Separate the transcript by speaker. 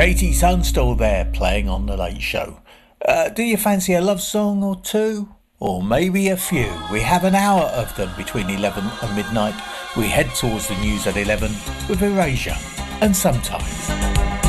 Speaker 1: Katie Tunstall there, playing on The Late Show. Do you fancy a love song or two? Or maybe a few? We have an hour of them between 11 and midnight. We head towards the news at 11 with Erasure and Sometimes.